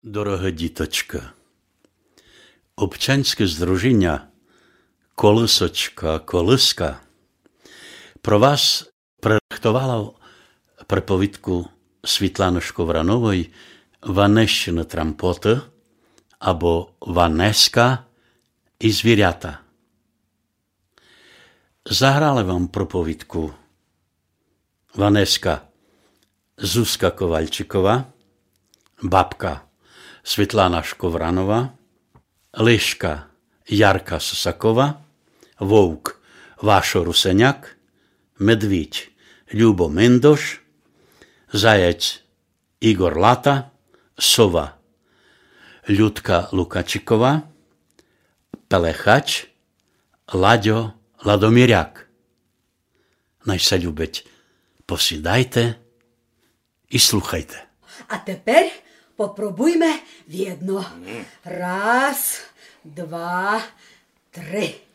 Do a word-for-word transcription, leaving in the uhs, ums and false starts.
Дорога діточка, Обчанське здружіння «Колисочка, колиска» про вас пририхтувало приповідку Світлани Шковранової «Ванещини трампоти» або «Ванеська і звірята». Заграли вам приповідку Ванеська Зузка Ковальчикова, бабка Світлана Шковранова, Лишка Ярка Сосакова, вовк Вашо Русеняк, медвідь Любо Миндош, заєць Ігор Лата, сова Людка Лукачикова, пелехач Ладьо Ладоміряк. Най се любить, посідайте і слухайте. А тепер попробуйме в'єдно. Раз, два, три.